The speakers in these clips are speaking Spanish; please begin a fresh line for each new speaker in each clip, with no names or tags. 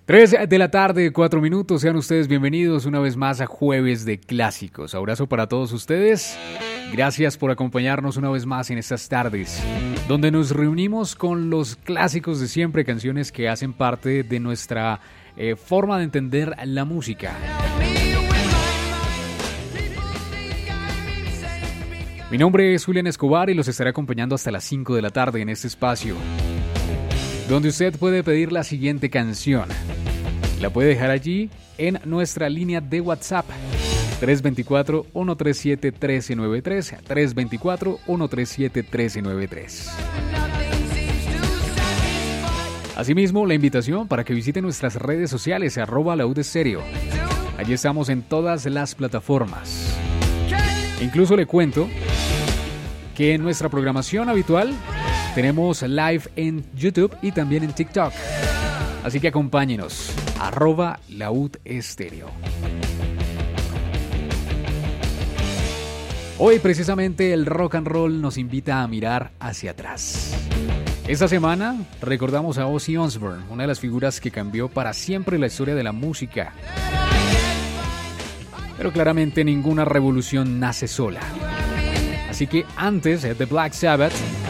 3 de la tarde, 4 minutos. Sean ustedes bienvenidos una vez más a Jueves de Clásicos. Abrazo para todos ustedes. Gracias por acompañarnos una vez más en estas tardes, donde nos reunimos con los clásicos de siempre, canciones que hacen parte de nuestra forma de entender la música. Mi nombre es Julián Escobar y los estaré acompañando hasta las 5 de la tarde en este espacio, donde usted puede pedir la siguiente canción. La puede dejar allí en nuestra línea de WhatsApp 324-137-1393, 324-137-1393. Asimismo, la invitación para que visite nuestras redes sociales @laudestéreo. Allí estamos en todas las plataformas. Incluso le cuento que en nuestra programación habitual tenemos live en YouTube y también en TikTok. Así que acompáñenos, @laudestéreo. Hoy precisamente el rock and roll nos invita a mirar hacia atrás. Esta semana recordamos a Ozzy Osbourne, una de las figuras que cambió para siempre la historia de la música. Pero claramente ninguna revolución nace sola. Así que antes de Black Sabbath,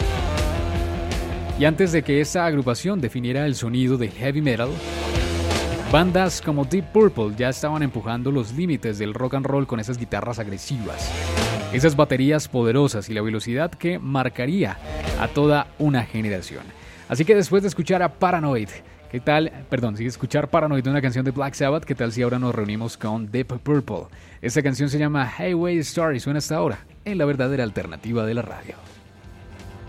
y antes de que esta agrupación definiera el sonido de heavy metal, bandas como Deep Purple ya estaban empujando los límites del rock and roll con esas guitarras agresivas, esas baterías poderosas y la velocidad que marcaría a toda una generación. Así que después de escuchar a Paranoid, escuchar Paranoid, una canción de Black Sabbath, ¿qué tal si ahora nos reunimos con Deep Purple? Esta canción se llama Highway Star y suena hasta ahora en la verdadera alternativa de la radio.